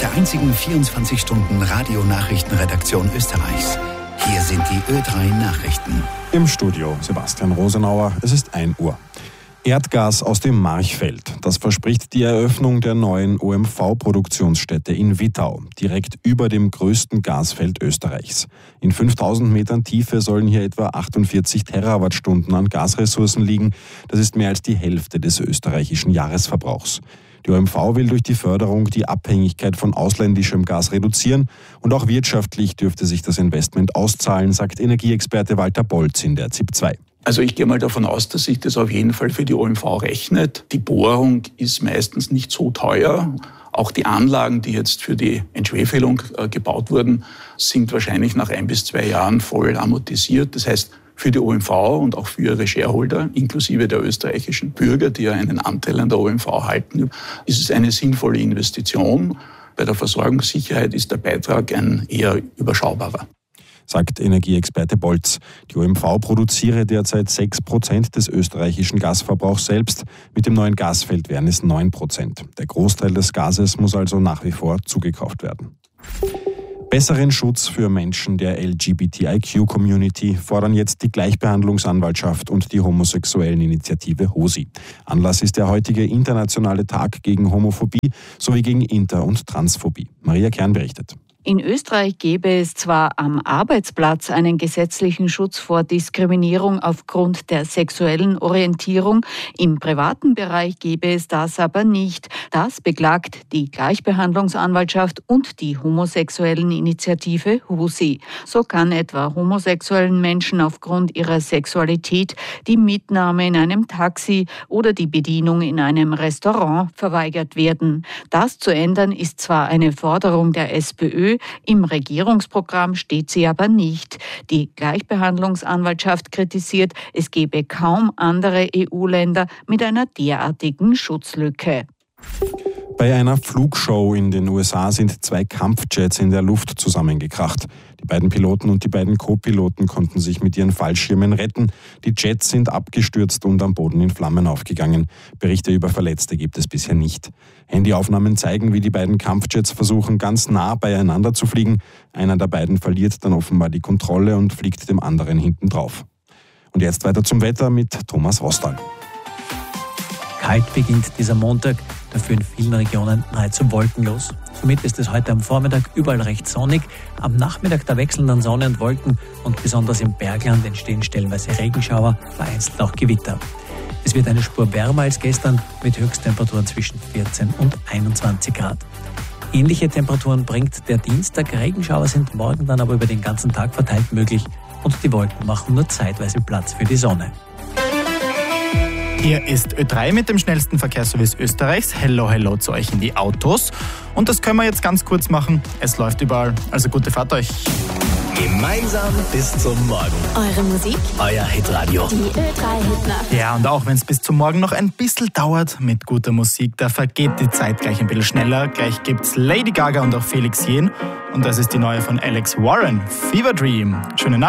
der einzigen 24-Stunden-Radio-Nachrichtenredaktion Österreichs. Hier sind die Ö3 Nachrichten. Im Studio Sebastian Rosenauer, es ist 1 Uhr. Erdgas aus dem Marchfeld. Das verspricht die Eröffnung der neuen OMV-Produktionsstätte in Wittau, direkt über dem größten Gasfeld Österreichs. In 5000 Metern Tiefe sollen hier etwa 48 Terawattstunden an Gasressourcen liegen. Das ist mehr als die Hälfte des österreichischen Jahresverbrauchs. Die OMV will durch die Förderung die Abhängigkeit von ausländischem Gas reduzieren und auch wirtschaftlich dürfte sich das Investment auszahlen, sagt Energieexperte Walter Bolz in der ZIP 2. Also ich gehe mal davon aus, dass sich das auf jeden Fall für die OMV rechnet. Die Bohrung ist meistens nicht so teuer. Auch die Anlagen, die jetzt für die Entschwefelung gebaut wurden, sind wahrscheinlich nach 1 bis 2 Jahren voll amortisiert. Das heißt, für die OMV und auch für ihre Shareholder, inklusive der österreichischen Bürger, die ja einen Anteil an der OMV halten, ist es eine sinnvolle Investition. Bei der Versorgungssicherheit ist der Beitrag ein eher überschaubarer, sagt Energieexperte Bolz. Die OMV produziere derzeit 6% des österreichischen Gasverbrauchs selbst. Mit dem neuen Gasfeld wären es 9%. Der Großteil des Gases muss also nach wie vor zugekauft werden. Besseren Schutz für Menschen der LGBTIQ-Community fordern jetzt die Gleichbehandlungsanwaltschaft und die homosexuellen Initiative HOSI. Anlass ist der heutige internationale Tag gegen Homophobie sowie gegen Inter- und Transphobie. Maria Kern berichtet. In Österreich gäbe es zwar am Arbeitsplatz einen gesetzlichen Schutz vor Diskriminierung aufgrund der sexuellen Orientierung, im privaten Bereich gäbe es das aber nicht. Das beklagt die Gleichbehandlungsanwaltschaft und die homosexuellen Initiative HOSI. So kann etwa homosexuellen Menschen aufgrund ihrer Sexualität die Mitnahme in einem Taxi oder die Bedienung in einem Restaurant verweigert werden. Das zu ändern ist zwar eine Forderung der SPÖ, im Regierungsprogramm steht sie aber nicht. Die Gleichbehandlungsanwaltschaft kritisiert, es gebe kaum andere EU-Länder mit einer derartigen Schutzlücke. Bei einer Flugshow in den USA sind 2 Kampfjets in der Luft zusammengekracht. Die beiden Piloten und die beiden Co-Piloten konnten sich mit ihren Fallschirmen retten. Die Jets sind abgestürzt und am Boden in Flammen aufgegangen. Berichte über Verletzte gibt es bisher nicht. Handyaufnahmen zeigen, wie die beiden Kampfjets versuchen, ganz nah beieinander zu fliegen. Einer der beiden verliert dann offenbar die Kontrolle und fliegt dem anderen hinten drauf. Und jetzt weiter zum Wetter mit Thomas Rostal. Kalt beginnt dieser Montag, dafür in vielen Regionen nahezu wolkenlos. Somit ist es heute am Vormittag überall recht sonnig. Am Nachmittag da wechseln dann Sonne und Wolken und besonders im Bergland entstehen stellenweise Regenschauer, vereinzelt auch Gewitter. Es wird eine Spur wärmer als gestern mit Höchsttemperaturen zwischen 14 und 21 Grad. Ähnliche Temperaturen bringt der Dienstag. Regenschauer sind morgen dann aber über den ganzen Tag verteilt möglich und die Wolken machen nur zeitweise Platz für die Sonne. Hier ist Ö3 mit dem schnellsten Verkehrsservice Österreichs. Hello, hello zu euch in die Autos. Und das können wir jetzt ganz kurz machen. Es läuft überall. Also gute Fahrt euch. Gemeinsam bis zum Morgen. Eure Musik, Euer Hitradio. die Ö3-Hitnacht. Ja, und auch wenn es bis zum Morgen noch ein bisschen dauert mit guter Musik, da vergeht die Zeit gleich ein bisschen schneller. Gleich gibt's Lady Gaga und auch Felix Jähn. Und das ist die neue von Alex Warren, Fever Dream. Schöne Nacht.